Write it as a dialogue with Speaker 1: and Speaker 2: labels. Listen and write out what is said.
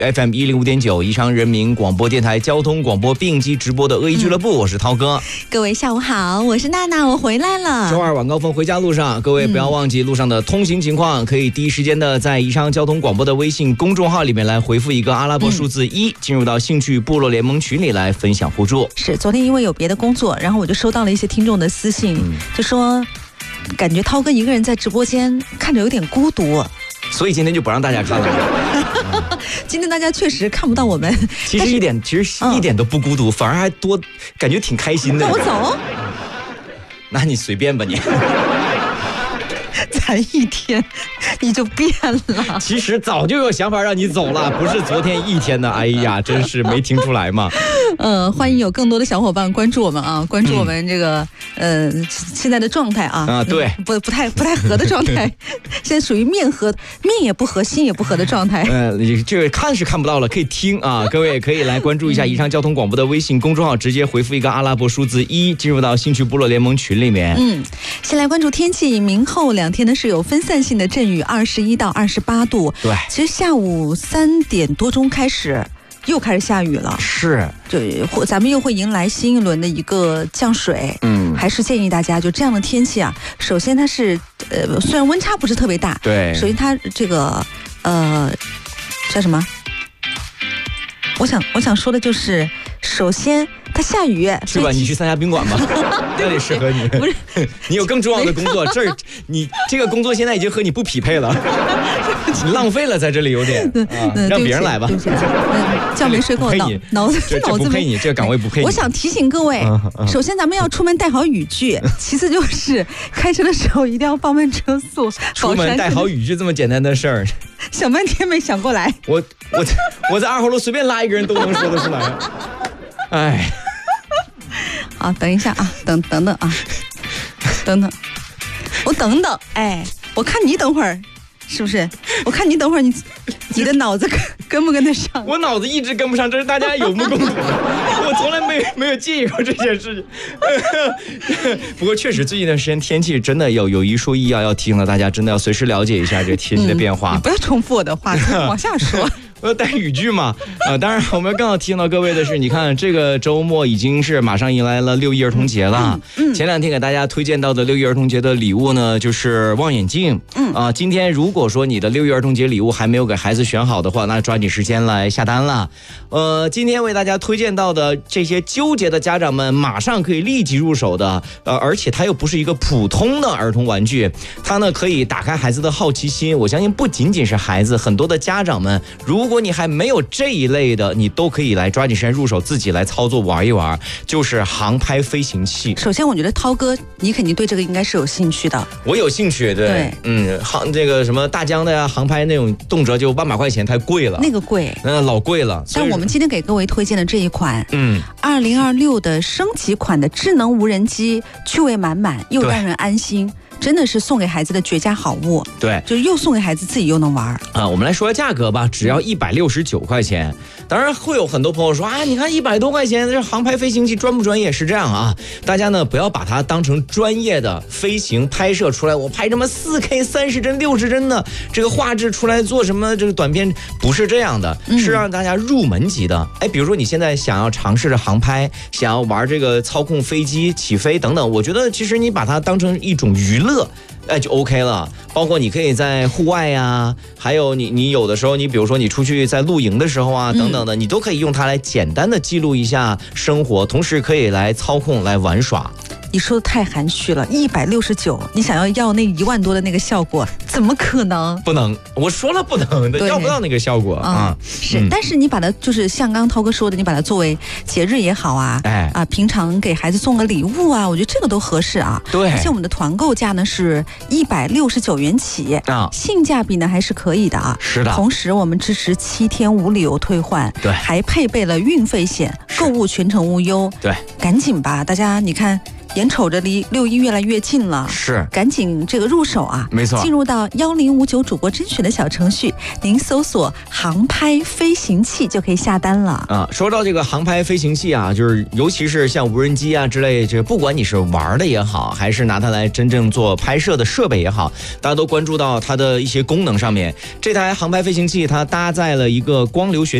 Speaker 1: FM105.9宜昌人民广播电台交通广播并机直播的恶意俱乐部，我是涛哥。
Speaker 2: 各位下午好，我是娜娜，我回来了。
Speaker 1: 周二晚高峰回家路上，各位不要忘记路上的通行情况，可以第一时间的在宜昌交通广播的微信公众号里面来回复一个阿拉伯数字1，进入到兴趣部落联盟群里来分享互助。
Speaker 2: 是昨天因为有别的工作，然后我就收到了一些听众的私信，就说感觉涛哥一个人在直播间看着有点孤独，
Speaker 1: 所以今天就不让大家看了。
Speaker 2: 今天大家确实看不到我们，
Speaker 1: 其实一点都不孤独，反而还多，感觉挺开心的。
Speaker 2: 那我走，
Speaker 1: 那你随便吧你。
Speaker 2: 才一天你就变了。
Speaker 1: 其实早就有想法让你走了，不是昨天一天的。哎呀，真是没听出来嘛。
Speaker 2: 欢迎有更多的小伙伴关注我们啊，关注我们这个现在的状态啊。
Speaker 1: 对，
Speaker 2: 不太合的状态，现在属于面也不合，心也不合的状态。
Speaker 1: 这个看是看不到了，可以听啊。各位也可以来关注一下宜昌交通广播的微信公众号，直接回复一个阿拉伯数字1，进入到兴趣部落联盟群里面。
Speaker 2: 先来关注天气，明后2天呢是有分散性的阵雨，21到28度。
Speaker 1: 对，
Speaker 2: 其实下午3点多钟开始又开始下雨了，
Speaker 1: 是，
Speaker 2: 咱们又会迎来新一轮的一个降水。还是建议大家就这样的天气啊，首先它是虽然温差不是特别大，
Speaker 1: 对，
Speaker 2: 首先它这个叫什么？我想说的就是，首先它下雨是
Speaker 1: 吧？你去三峡宾馆吧，那里适合你。不是，你有更重要的工作，这儿你这个工作现在已经和你不匹配了，你浪费了在这里有点，让别人来吧。
Speaker 2: 觉没睡够，脑子
Speaker 1: 不配你，这个岗位不配你。
Speaker 2: 我想提醒各位，首先咱们要出门带好雨具，其次就是开车的时候一定要放慢车速。
Speaker 1: 出门带好雨具这么简单的事儿，
Speaker 2: 想半天没想过来。
Speaker 1: 我在二号路随便拉一个人都能说得出来。哎，
Speaker 2: 好，等一下啊，等等啊，等，我等等，哎，我看你等会儿。是不是？我看你等会儿，你的脑子跟不跟得上？
Speaker 1: 我脑子一直跟不上，这是大家有目共睹的。我从来没有介意过这件事情。不过确实最近一段时间天气真的有一说一要提醒了大家，真的要随时了解一下这天气的变化。
Speaker 2: 你不要重复我的话，往下说。
Speaker 1: 我要带语句嘛，当然我们更要提醒到各位的是，你看这个周末已经是马上迎来了6一儿童节了。前2天给大家推荐到的6一儿童节的礼物呢，就是望远镜。今天如果说你的6一儿童节礼物还没有给孩子选好的话，那抓紧时间来下单了。今天为大家推荐到的这些纠结的家长们，马上可以立即入手的，而且它又不是一个普通的儿童玩具，它呢可以打开孩子的好奇心。我相信不仅仅是孩子，很多的家长们，如果你还没有这一类的，你都可以来抓紧时间入手，自己来操作玩一玩，就是航拍飞行器。
Speaker 2: 首先我觉得涛哥你肯定对这个应该是有兴趣的。
Speaker 1: 我有兴趣，对，这个什么大疆的呀，航拍那种动辄就万把块钱，太贵了，
Speaker 2: 那个贵，
Speaker 1: 老贵了。
Speaker 2: 但我们今天给各位推荐的这一款，2026的升级款的智能无人机，趣味满满又让人安心。真的是送给孩子的绝佳好物，
Speaker 1: 对，
Speaker 2: 就又送给孩子，自己又能玩
Speaker 1: 啊。我们来说下价格吧，只要169块钱。当然会有很多朋友说啊，你看100多块钱，这航拍飞行器专不专业？是这样啊，大家呢不要把它当成专业的飞行拍摄出来，我拍什么4K 30帧60帧的这个画质出来做什么这个短片，不是这样的，是让大家入门级的。比如说你现在想要尝试着航拍，想要玩这个操控飞机起飞等等，我觉得其实你把它当成一种娱乐。就 OK 了。包括你可以在户外呀，还有你有的时候，你比如说你出去在露营的时候啊，等等的，你都可以用它来简单的记录一下生活，同时可以来操控来玩耍。
Speaker 2: 你说的太含蓄了，169，你想要那1万多的那个效果，怎么可能？
Speaker 1: 不能，我说了不能的，要不到那个效果啊。
Speaker 2: 是，但是你把它就是像刚刚涛哥说的，你把它作为节日也好啊，平常给孩子送个礼物啊，我觉得这个都合适啊。
Speaker 1: 对，
Speaker 2: 而且我们的团购价呢是169元起啊，性价比呢还是可以的啊。
Speaker 1: 是的。
Speaker 2: 同时我们支持7天无理由退换，
Speaker 1: 对，
Speaker 2: 还配备了运费险，购物全程无忧。
Speaker 1: 对，
Speaker 2: 赶紧吧，大家你看。 眼瞅着离6·1越来越近了，
Speaker 1: 是，
Speaker 2: 赶紧这个入手啊！
Speaker 1: 没错，
Speaker 2: 进入到1059主播甄选的小程序，您搜索航拍飞行器就可以下单了
Speaker 1: 啊。说到这个航拍飞行器啊，就是尤其是像无人机啊之类，这不管你是玩的也好，还是拿它来真正做拍摄的设备也好，大家都关注到它的一些功能上面。这台航拍飞行器它搭载了一个光流学